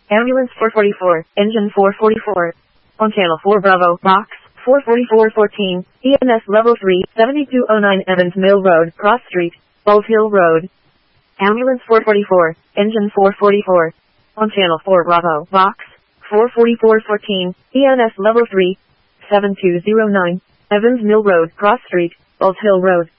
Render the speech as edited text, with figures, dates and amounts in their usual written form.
Ambulance 444, engine 444. On channel 4 Bravo, box 44414, EMS level 3, 7209 Evans Mill Road, Cross Street, Bulls Hill Road. Ambulance 444, engine 444. On channel 4 Bravo, box 44414, EMS level 3, 7209, Evans Mill Road, Cross Street, Bulls Hill Road.